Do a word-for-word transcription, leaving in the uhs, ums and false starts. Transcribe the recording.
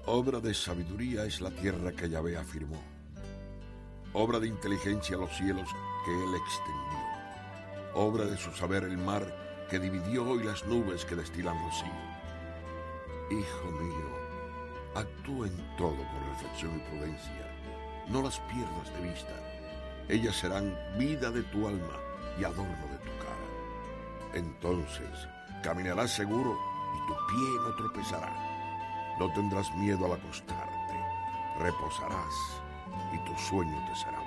Obra de sabiduría es la tierra que Yahvé afirmó. Obra de inteligencia los cielos que él extendió. Obra de su saber el mar que dividió y las nubes que destilan rocío. Hijo mío, actúa en todo con reflexión y prudencia. No las pierdas de vista. Ellas serán vida de tu alma y adorno de tu cara. Entonces caminarás seguro y tu pie no tropezará. No tendrás miedo al acostarte, reposarás y tu sueño te será